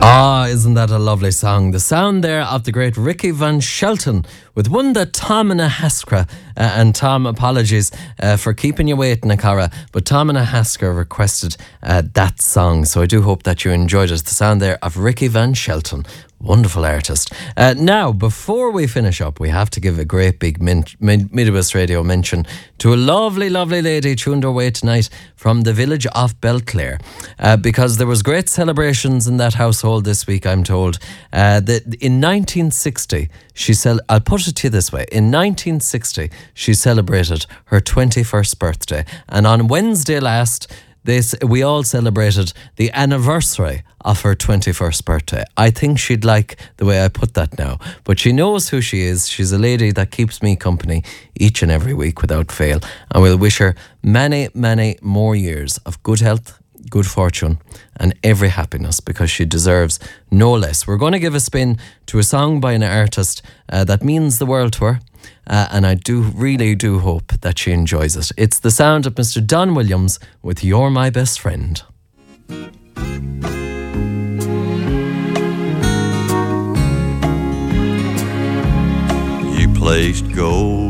Ah, isn't that a lovely song? The sound there of the great Ricky Van Shelton with one that Tom and a Haskra, and Tom, apologies for keeping you waiting, Cara, but Tom and a Haskra requested that song, so I do hope that you enjoyed it. The sound there of Ricky Van Shelton. Wonderful artist. Now, before we finish up, we have to give a great big Midwest Radio mention to a lovely, lovely lady tuned her way tonight from the village of Belclare, because there was great celebrations in that household this week, I'm told. That in 1960, I'll put it to you this way, in 1960, she celebrated her 21st birthday, and on Wednesday last, we all celebrated the anniversary of her 21st birthday. I think she'd like the way I put that now, but she knows who she is. She's a lady that keeps me company each and every week without fail, and we'll wish her many, many more years of good health, good fortune, and every happiness, because she deserves no less. We're going to give a spin to a song by an artist that means the world to her, and I really do hope that she enjoys it. It's the sound of Mr. Don Williams with You're My Best Friend. You placed gold